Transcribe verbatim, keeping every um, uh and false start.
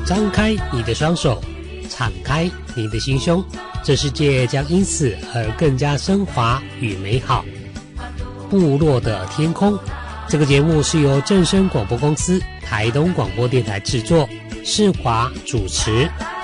张开你的双手，敞开你的心胸，这世界将因此而更加升华与美好。部落的天空，这个节目是由正声广播公司台东广播电台制作，世华主持。